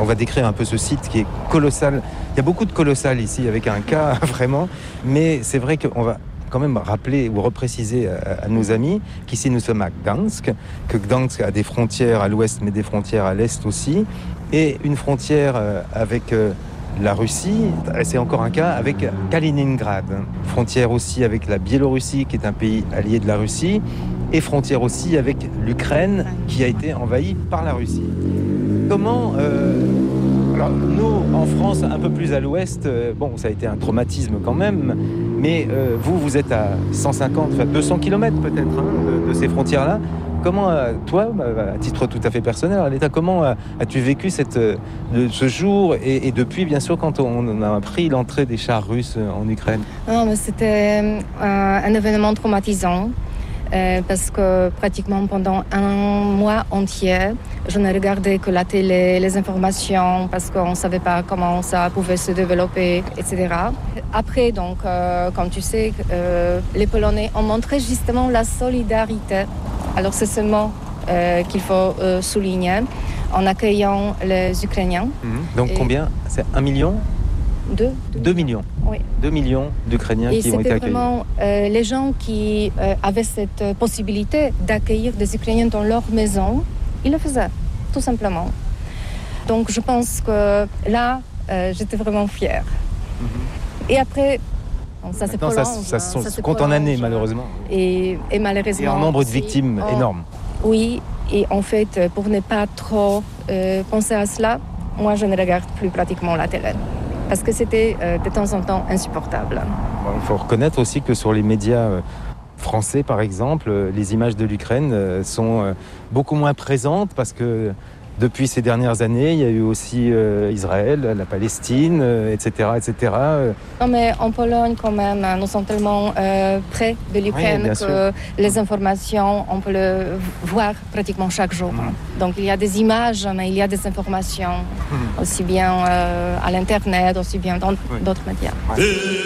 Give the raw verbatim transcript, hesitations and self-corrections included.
on va décrire un peu ce site qui est colossal. Il y a beaucoup de colossal ici, avec un K vraiment, mais c'est vrai qu'on va quand même rappeler ou repréciser à, à nos amis qu'ici nous sommes à Gdansk, que Gdansk a des frontières à l'ouest mais des frontières à l'est aussi, et une frontière avec la Russie, c'est encore un cas avec Kaliningrad, frontière aussi avec la Biélorussie qui est un pays allié de la Russie, et frontière aussi avec l'Ukraine qui a été envahie par la Russie. Comment... Euh, alors nous, en France, un peu plus à l'ouest, euh, bon, ça a été un traumatisme quand même, mais euh, vous, vous êtes à cent cinquante, enfin deux cents kilomètres peut-être hein, de, de ces frontières-là. Comment, euh, toi, à titre tout à fait personnel, Arletta, comment euh, as-tu vécu cette, euh, ce jour et, et depuis, bien sûr, quand on a appris l'entrée des chars russes en Ukraine? Non, mais c'était euh, un événement traumatisant. Euh, parce que pratiquement pendant un mois entier, je ne regardais que la télé, les informations, parce qu'on ne savait pas comment ça pouvait se développer, et cetera. Après, donc, euh, comme tu sais, euh, les Polonais ont montré justement la solidarité. Alors c'est ce mot euh, qu'il faut euh, souligner en accueillant les Ukrainiens. Mmh. Donc Et combien? C'est un million? Deux. Deux millions. Oui. Deux millions d'Ukrainiens Et qui ont été accueillis. Et c'était vraiment euh, les gens qui euh, avaient cette possibilité d'accueillir des Ukrainiens dans leur maison, ils le faisaient, tout simplement. Donc je pense que là, euh, j'étais vraiment fière. Mm-hmm. Et après, bon, ça se prolonge. Ça, ça, ça, ça se compte en années, malheureusement. Et, et malheureusement... Et en nombre de aussi, victimes on, énorme. Oui, et en fait, pour ne pas trop euh, penser à cela, moi je ne regarde plus pratiquement la télé. Parce que c'était euh, de temps en temps insupportable. Bon, il faut reconnaître aussi que sur les médias euh, français, par exemple, euh, les images de l'Ukraine euh, sont euh, beaucoup moins présentes parce que depuis ces dernières années, il y a eu aussi euh, Israël, la Palestine, euh, et cetera, et cetera. Non, mais en Pologne, quand même, nous sommes tellement euh, près de l'Ukraine oui, que sûr. Les informations, on peut le voir pratiquement chaque jour. Mmh. Donc il y a des images, mais il y a des informations, mmh. aussi bien euh, à l'Internet, aussi bien dans oui. d'autres médias. Ouais.